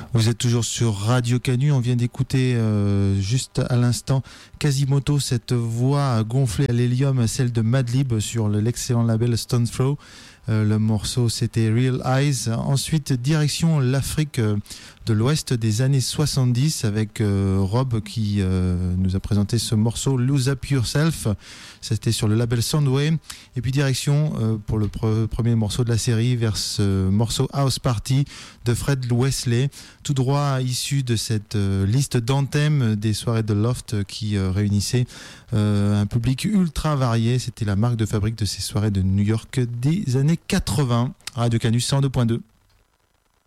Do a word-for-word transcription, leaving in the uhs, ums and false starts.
Vous êtes toujours sur Radio Canu. On vient d'écouter euh, juste à l'instant Quasimoto, cette voix gonflée à l'hélium, celle de Madlib sur le, l'excellent label Stone Throw. Euh, le morceau c'était Real Eyes. Ensuite, direction l'Afrique euh, de l'Ouest des années soixante-dix avec euh, Rob qui euh, nous a présenté ce morceau Lose Up Yourself. C'était sur le label Soundway. Et puis direction euh, pour le pre- premier morceau de la série vers ce morceau House Party de Fred Wesley, tout droit issu de cette euh, liste d'anthèmes des soirées de Loft qui euh, réunissait euh, un public ultra varié. C'était la marque de fabrique de ces soirées de New York des années quatre-vingts. Radio Canus cent deux point deux.